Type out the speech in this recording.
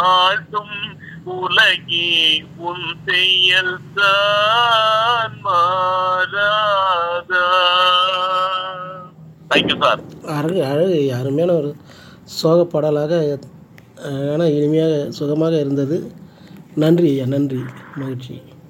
ஆட்டும் உலகே உன் செயல் தான் மாறாதா. Thank you sir. அழகு அழகு அருமையான ஒரு சோக பாடலாக ஆனால் இனிமையாக சுகமாக இருந்தது. நன்றி ஐயா, நன்றி, மகிழ்ச்சி.